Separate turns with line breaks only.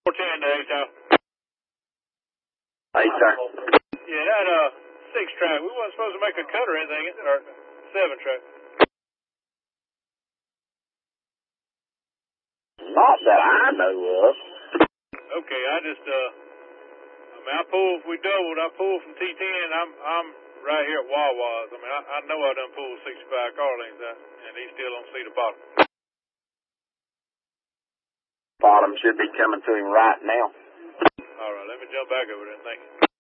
410 to H-Town.
Hey, sir.
Yeah, that 6-track, we wasn't supposed to make a cut or anything, or 7-track.
Not that I know of.
Okay, I pulled, we doubled, I pulled from T10, I'm right here at Wawa's. I mean, I know I done pulled 65 car lanes out, and he still don't see the bottom.
Bottom should be coming to him right now.
All right, let me jump back over there. Thank you.